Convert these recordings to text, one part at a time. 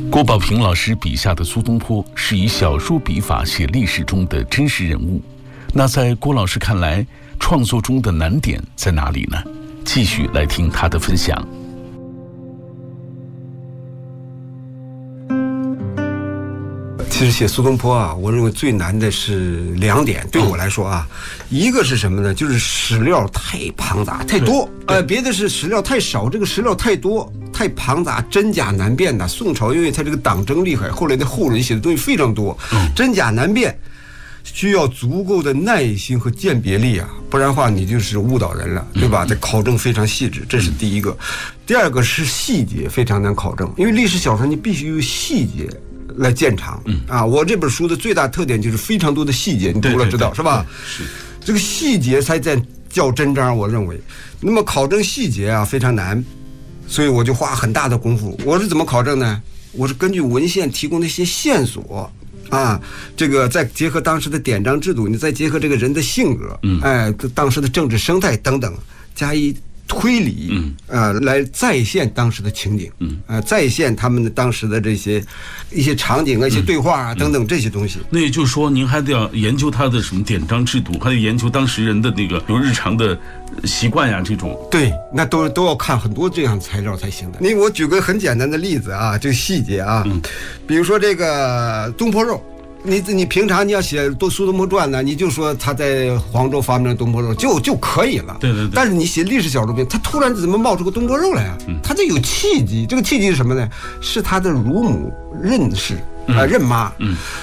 郭宝平老师笔下的苏东坡是以小说笔法写历史中的真实人物，那在郭老师看来，创作中的难点在哪里呢？继续来听他的分享。 其实写苏东坡啊，我认为最难的是2点，对我来说啊，一个是什么呢？就是史料太庞杂太多，别的是史料太少，这个史料太多太庞杂，真假难辨的。宋朝因为他这个党争厉害，后来的后人写的东西非常多，真假难辨，需要足够的耐心和鉴别力啊，不然的话你就是误导人了，对吧？这考证非常细致，这是第一个。第二个是细节非常难考证，因为历史小说你必须有细节来见长啊！我这本书的最大特点就是非常多的细节，你读了知道是吧？是，这个细节才在较真章，我认为。那么考证细节啊非常难，所以我就花很大的功夫。我是怎么考证呢？我是根据文献提供的一些线索啊，这个再结合当时的典章制度，你再结合这个人的性格，当时的政治生态等等，加以推理，来再现当时的情景，再现他们的当时的这些一些场景啊、一些对话啊等等这些东西。 那也就是说，您还得要研究他的什么典章制度，还得研究当时人的那个有日常的习惯呀，这种。对， 那都要看很多这样材料才行的。我举个很简单的例子啊，这个细节啊，比如说这个东坡肉。你平常你要写苏东坡传呢，你就说他在黄州发明了东坡肉就可以了。 对。 但是你写历史小说片，他突然怎么冒出个东坡肉来啊？他这有契机，这个契机是什么呢？是他的乳母任氏任妈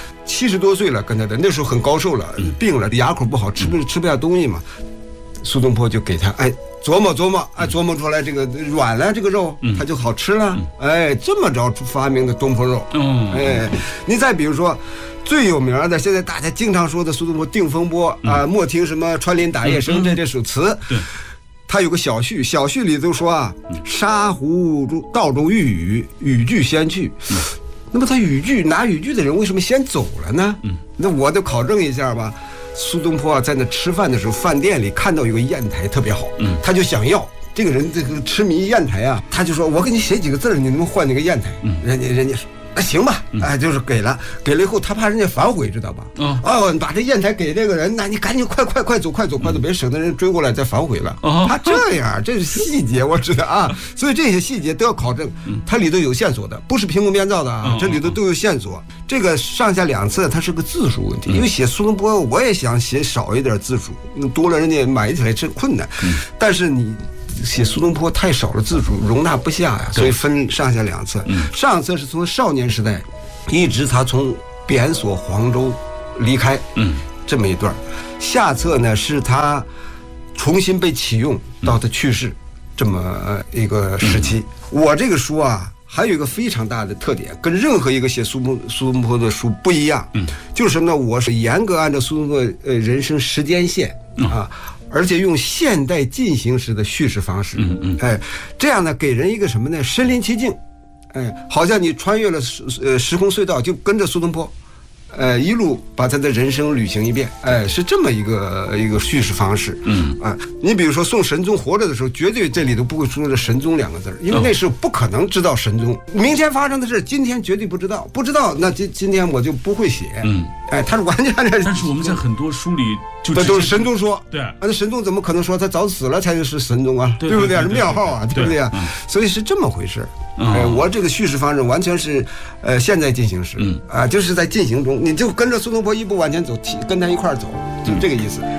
，70多岁了，跟他的那时候很高寿了，病了，牙口不好，吃不下东西嘛。苏东坡就给他琢磨出来这个软了，这个肉它就好吃了，这么着发明的东坡肉。你再比如说最有名的，现在大家经常说的苏东坡定风波啊，莫听什么穿林打叶声这首词，他有个小序里头说啊，沙湖道中遇雨，雨具先去。那么他拿雨具的人为什么先走了呢？那我得考证一下吧。苏东坡啊，在那吃饭的时候，饭店里看到有个砚台特别好，他就想要。这个人这个痴迷砚台啊，他就说：“我给你写几个字，你能不能换那个砚台？”人家说：“那行吧。”就是给了以后，他怕人家反悔，知道吧？你把这砚台给这个人，那你赶紧快走，别省得人追过来再反悔了。他这样，这是细节，我知道啊。所以这些细节都要考证，它里头有线索的，不是凭空编造的啊。这里头都有线索。这个上下2次，它是个字数问题，因为写苏东坡，我也想写少一点字数，多了人家买起来真困难。但是你写苏东坡太少了，字数容纳不下呀，所以分上下2次。上次是从少年时代，一直他从贬所黄州离开，这么一段。下册呢是他重新被启用到他去世这么一个时期。我这个书啊，还有一个非常大的特点，跟任何一个写苏东坡的书不一样，就是什么呢？我是严格按照苏东坡人生时间线啊。而且用现代进行时的叙事方式，这样呢，给人一个什么呢？身临其境，好像你穿越了时空隧道，就跟着苏东坡，一路把他的人生旅行一遍，是这么一个叙事方式，你比如说宋神宗活着的时候，绝对这里头不会出现神宗2个字，因为那时候不可能知道神宗，明天发生的事，今天绝对不知道，那今天我就不会写，他是完全按照。 但是我们在很多书里都是神宗说， 对， 那神宗怎么可能说他早死了才是神宗啊？对不对？是庙号啊，对不对？所以是这么回事。我这个叙事方式完全是现在进行时，就是在进行中，你就跟着苏东坡一步往前走，跟他一块走，就这个意思。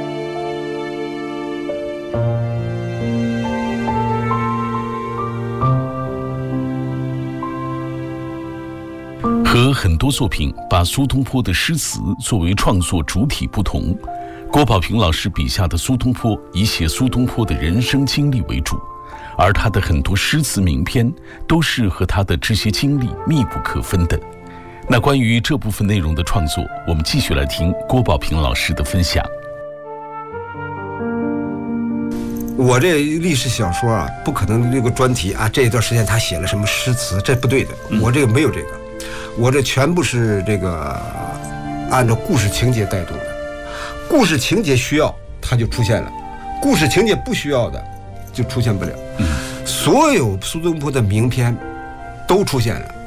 和很多作品把苏东坡的诗词作为创作主体不同，郭宝平老师笔下的苏东坡以写苏东坡的人生经历为主，而他的很多诗词名篇都是和他的这些经历密不可分的。那关于这部分内容的创作，我们继续来听郭宝平老师的分享。 我这历史小说啊，不可能这个专题啊，这一段时间他写了什么诗词，这不对的。我这个没有这个，我这全部是这个按照故事情节带动的。故事情节需要，它就出现了；故事情节不需要的，就出现不了。所有苏东坡的名篇都出现了，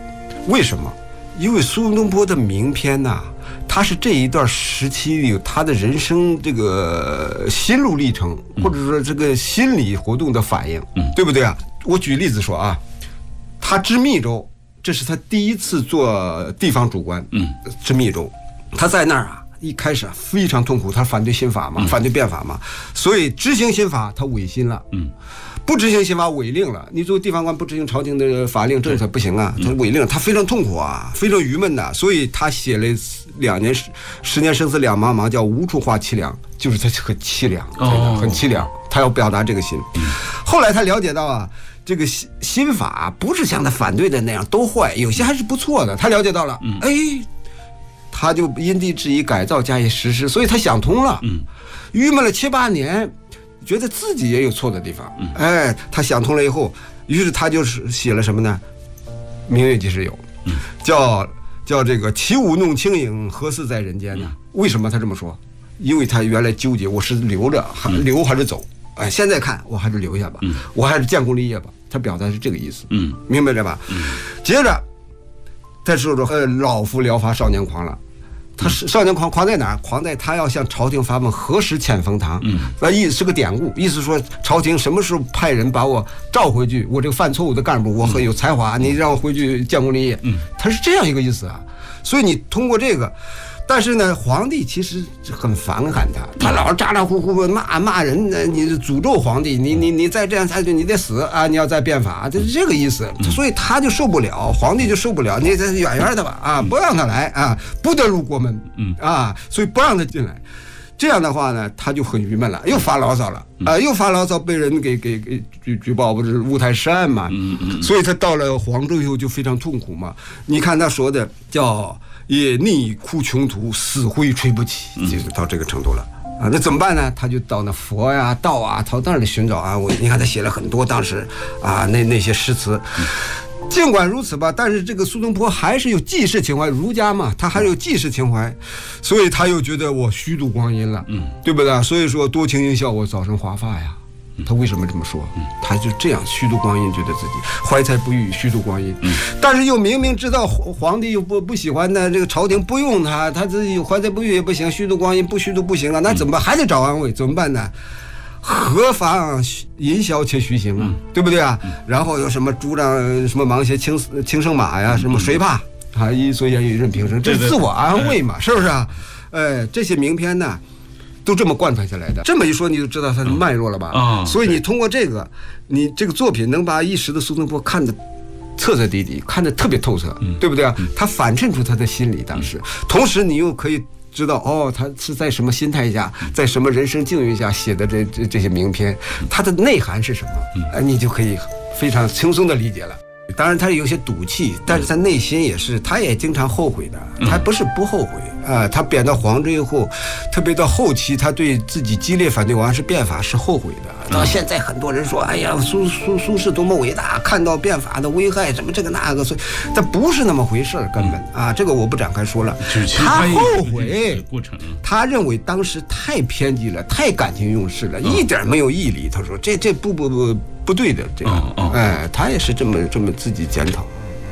为什么？因为苏东坡的名篇呐，他是这一段时期里他的人生这个心路历程，或者说这个心理活动的反应，对不对啊？我举例子说啊，他知密州，这是他第一次做地方主官，知密州，他在那儿啊，一开始非常痛苦，他反对新法嘛，反对变法嘛，所以执行新法他违心了，不执行新法违令了，你作为地方官不执行朝廷的法令政策不行啊，他违令，他非常痛苦啊，非常郁闷的，所以他写了10年生死两茫茫，叫无处话凄凉，就是他很凄凉，真的很凄凉，他要表达这个心。后来他了解到啊，这个新法不是像他反对的那样都坏，有些还是不错的，他了解到了，他就因地制宜改造加以实施，所以他想通了，郁闷了7、8年。觉得自己也有错的地方，他想通了以后，于是他就是写了什么呢？明月几时有，叫这个起舞弄清影，何似在人间呢？为什么他这么说？因为他原来纠结，我是留着留还是走？现在看我还是留下吧，我还是建功立业吧。他表达是这个意思，明白了吧？接着再说说老夫聊发少年狂了。他是少年狂在哪儿？狂在他要向朝廷发问何时遣封堂，意思是个典故，意思说朝廷什么时候派人把我召回去，我这个犯错误的干部，我很有才华，你让我回去建功立业，他是这样一个意思啊。所以你通过这个，但是呢，皇帝其实很反感他老是咋咋呼呼骂人，你诅咒皇帝，你再这样下去你得死啊！你要再变法，就是这个意思。所以他就受不了，皇帝就受不了，你这远远的吧啊，不让他来啊，不得入国门啊，所以不让他进来。这样的话呢，他就很郁闷了，又发牢骚了啊，又发牢骚，被人给举报，不是乌台诗案嘛？所以他到了黄州以后就非常痛苦嘛。你看他说的叫也逆哭穷途，死灰吹不起，就是到这个程度了啊。那怎么办呢？他就到那佛呀、道啊，到那里寻找啊。你看他写了很多当时啊那些诗词。尽管如此吧，但是这个苏东坡还是有济世情怀，儒家嘛，他还是有济世情怀，所以他又觉得我虚度光阴了，对不对？所以说多情应笑我早生华发呀。他为什么这么说？他就这样虚度光阴，觉得自己怀才不遇，虚度光阴。但是又明明知道皇帝又不喜欢呢，这个朝廷不用他，他自己怀才不遇也不行，虚度光阴不虚度不行了，那怎么办？还得找安慰，怎么办呢？何妨吟啸且徐行啊，对不对啊？然后有什么主张什么芒鞋轻胜马呀，什么谁怕啊？一蓑烟雨任平生，这是自我安慰嘛，是不是啊？这些名篇呢，都这么贯穿下来的。这么一说，你就知道它的脉络了吧？所以你通过这个，你这个作品能把一时的苏东坡看得彻彻底底，看得特别透彻，对不对啊？他反衬出他的心理当时，同时你又可以知道他是在什么心态下，在什么人生境遇下写的这些名篇，它的内涵是什么？你就可以非常轻松的理解了。当然他有些赌气，但是他内心也是，他也经常后悔的，他不是不后悔啊。他贬到黄州以后，特别到后期，他对自己激烈反对王安石变法是后悔的。到现在很多人说，哎呀，苏轼多么伟大，看到变法的危害，什么这个那个，所以他不是那么回事根本啊，这个我不展开说了。他后悔，他认为当时太偏激了，太感情用事了，一点没有毅力。他说这不对的，这个，他也是这么自己检讨。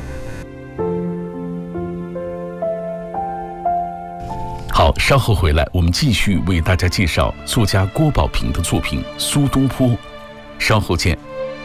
好，稍后回来，我们继续为大家介绍作家郭宝平的作品《苏东坡》。稍后见。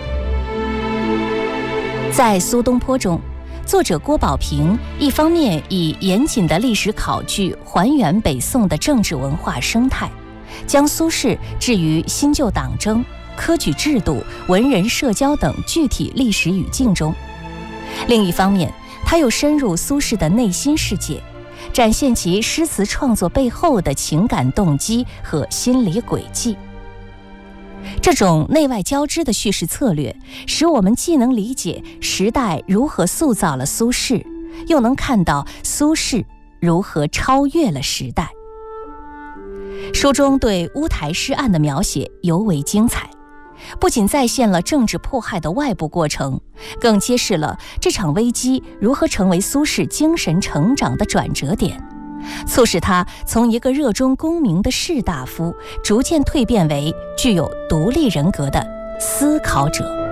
在苏东坡中，作者郭宝平一方面以严谨的历史考据还原北宋的政治文化生态，将苏轼置于新旧党争、科举制度、文人社交等具体历史语境中；另一方面，他又深入苏轼的内心世界，展现其诗词创作背后的情感动机和心理轨迹。这种内外交织的叙事策略，使我们既能理解时代如何塑造了苏轼，又能看到苏轼如何超越了时代。书中对乌台诗案的描写尤为精彩，不仅再现了政治迫害的外部过程，更揭示了这场危机如何成为苏轼精神成长的转折点，促使他从一个热衷功名的士大夫，逐渐蜕变为具有独立人格的思考者。